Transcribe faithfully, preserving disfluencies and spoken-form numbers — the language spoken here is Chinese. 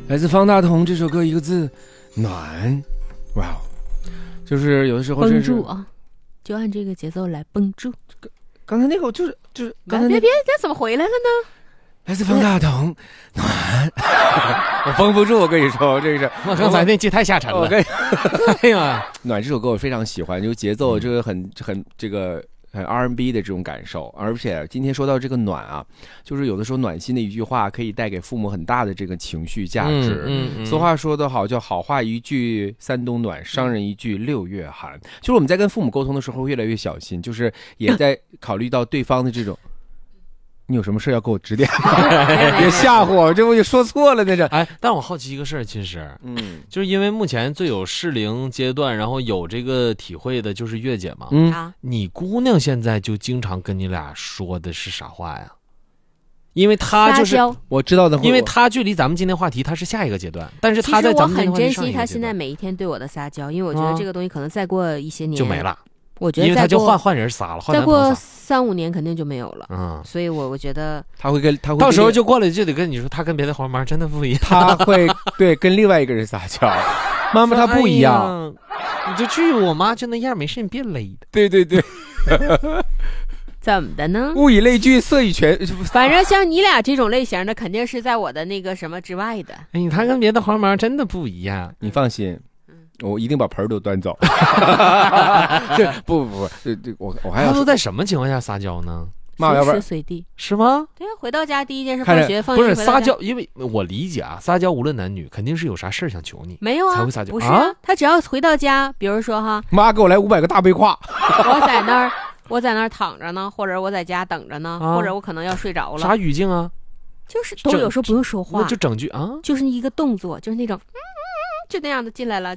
来自方大同这首歌一个字暖，哇，就是有的时候绷住啊，就按这个节奏来绷住。 刚才那个就是就是刚才、那個、 别别，那怎么回来了呢？ 来自方大同暖，我绷不住，我跟你说，这个是我刚才那句太下沉了。 哎呀，暖这首歌我非常喜欢，就节奏这个很很这个。很 R and B 的这种感受，而且今天说到这个暖啊，就是有的时候暖心的一句话可以带给父母很大的这个情绪价值。 嗯嗯嗯、 俗话说得好，叫好话一句三冬暖，伤人一句六月寒。就是我们在跟父母沟通的时候越来越小心，就是也在考虑到对方的这种。你有什么事要给我指点吗？别吓唬我，这不就说错了那是。 哎，但我好奇一个事儿，其实， 嗯， 就是因为目前最有适龄阶段，然后有这个体会的就是月姐嘛。 嗯， 你姑娘现在就经常跟你俩说的是啥话呀？因为她就是我知道的， 因为她距离咱们今天话题，她是下一个阶段，但是她在咱们今天话题上一个阶段。 其实我很珍惜她现在每一天对我的撒娇，因为我觉得这个东西可能再过一些年就没了。 我觉得因为他就换换人撒了， 再过三五年肯定就没有了。 嗯， 所以我我觉得他会跟他会到时候就过来就得跟你说，他跟别的黄毛真的不一样。 他会对跟另外一个人撒娇，妈妈他不一样， 哎、你就去我妈就那样，没事你别勒的。 对对对。 怎么的呢？ 物以类聚，色以全。 反正像你俩这种类型的，肯定是在我的那个什么之外的。 哎，他跟别的黄毛真的不一样， 你放心。我一定把盆儿都端走。这不不不，这这我我还要。 他都在什么情况下撒娇呢？ 妈，要不然随时随地是吗？ 对啊，回到家第一件事放学，放学不是撒娇，因为我理解啊，撒娇无论男女，肯定是有啥事儿想求你， 没有啊， 才会撒娇。 不是啊，他只要回到家，比如说哈， 妈给我来五百个大背胯， 我在那儿我在那儿躺着呢，或者我在家等着呢， 啊、 或者我可能要睡着了。 啥语境啊？ 就是都有时候不用说话， 就整句啊， 就是一个动作，就是那种。就那样的进来了，